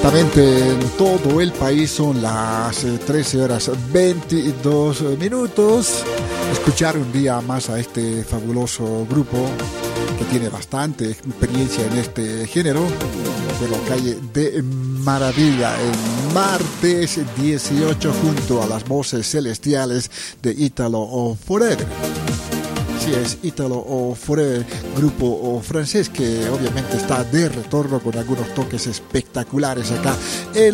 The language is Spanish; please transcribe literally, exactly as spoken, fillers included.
Exactamente en todo el país son las trece horas veintidós minutos. Escuchar un día más a este fabuloso grupo que tiene bastante experiencia en este género, de la calle de maravilla, en martes dieciocho junto a las voces celestiales de Italo Forever. Sí, es Italo Forever, grupo francés que obviamente está de retorno con algunos toques espectaculares acá en